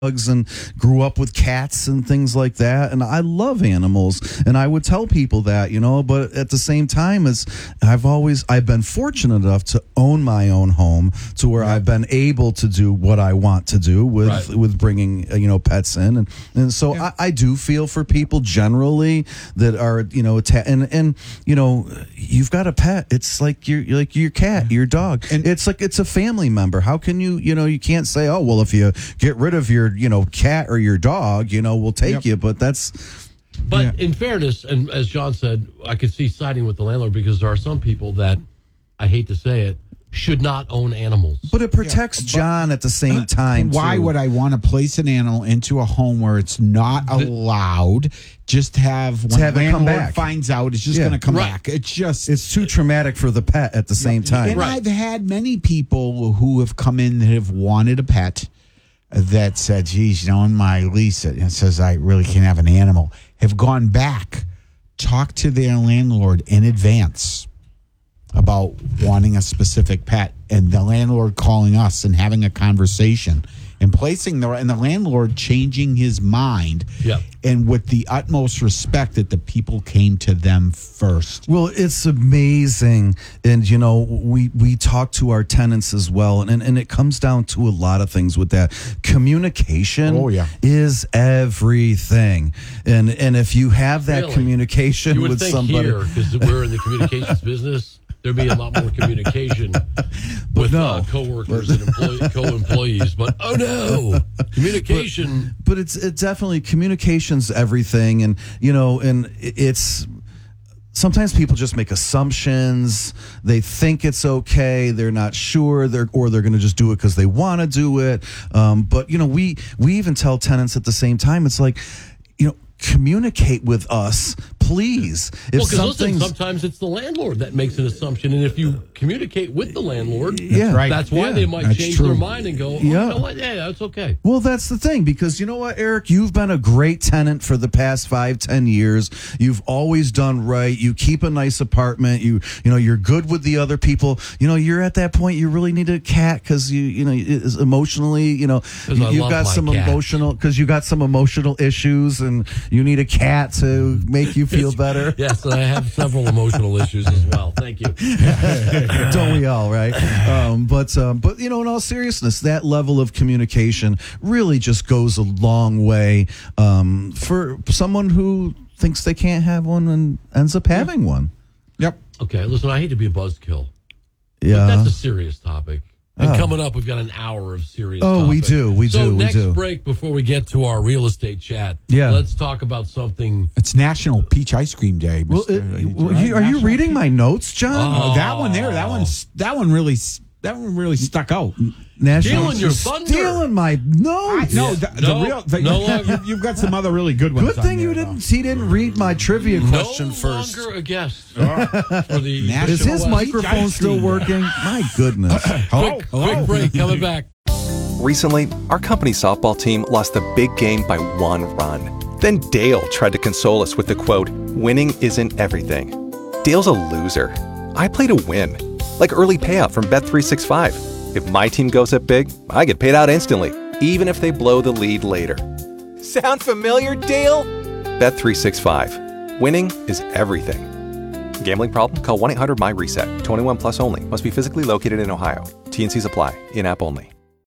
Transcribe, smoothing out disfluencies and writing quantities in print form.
dogs and grew up with cats and things like that, and I love animals, and I would tell people that, but at the same time, as I've been fortunate enough to own my own home to where I've been able to do what I want to do with bringing pets in, and so I do feel for people generally that are and you've got a pet. It's like your cat, your dog, and it's like it's a family member. How can you can't say, oh well, if you get rid of your cat or your dog, we'll take you. But in fairness, and as John said, I could see siding with the landlord because there are some people that, I hate to say it, should not own animals. But it protects John at the same time. Why would I want to place an animal into a home where it's not allowed? Just when the landlord finds out, it's just going to come back. It's too traumatic for the pet at the same time. And I've had many people who have come in that have wanted a pet that said, geez, in my lease it says I really can't have an animal, have gone back, talked to their landlord in advance about wanting a specific pet, and the landlord calling us and having a conversation and placing and the landlord changing his mind, and with the utmost respect that the people came to them first. Well, it's amazing, and we talk to our tenants as well, and it comes down to a lot of things with that. Communication is everything, and if you have that communication with somebody, because we're in the communications business, there'd be a lot more communication with coworkers and co-employees. But communication. But it's definitely communication's everything, and and it's. Sometimes people just make assumptions. They think it's okay. They're not sure. They're going to just do it because they want to do it. But we even tell tenants at the same time. It's like, communicate with us, please. Sometimes it's the landlord that makes an assumption, and if you communicate with the landlord, that's why they might change their mind and go, you know what, that's okay. Well, that's the thing, because you know what, Eric, you've been a great tenant for the past 5-10 years. You've always done right. You keep a nice apartment. You're good with the other people. You're at that point. You really need a cat because emotionally, you've got some emotional issues, and you need a cat to make you feel better. Yes, I have several emotional issues as well. Thank you. Don't we all, right? But in all seriousness, that level of communication really just goes a long way for someone who thinks they can't have one and ends up having one. Yep. Okay, listen, I hate to be a buzzkill. Yeah. But that's a serious topic. And coming up, we've got an hour of serious topic. We do. So next break, before we get to our real estate chat, let's talk about something. It's National Peach Ice Cream Day. Well, are you reading my notes, John? That one there. That one really stuck out. Stealing your thunder. Stealing my notes. You've got some other really good ones. Good thing he didn't read my trivia question first. No longer a guest. Is his microphone still working? My goodness. Quick break, coming back. Recently, our company softball team lost the big game by 1 run. Then Dale tried to console us with the quote, "Winning isn't everything." Dale's a loser. I play to win. Like early payout from Bet365. If my team goes up big, I get paid out instantly, even if they blow the lead later. Sound familiar, Dale? Bet365. Winning is everything. Gambling problem? Call 1-800-MY-RESET. 21 plus only. Must be physically located in Ohio. T&Cs apply. In-app only.